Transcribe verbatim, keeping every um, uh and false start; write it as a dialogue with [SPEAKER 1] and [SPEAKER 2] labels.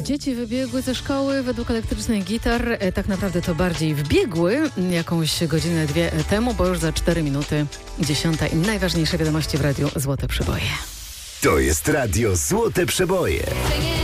[SPEAKER 1] Dzieci wybiegły ze szkoły według elektrycznych gitar. Tak naprawdę to bardziej wbiegły jakąś godzinę, dwie temu, bo już za cztery minuty dziesiąta i najważniejsze wiadomości w radiu Złote Przeboje.
[SPEAKER 2] To jest radio Złote Przeboje.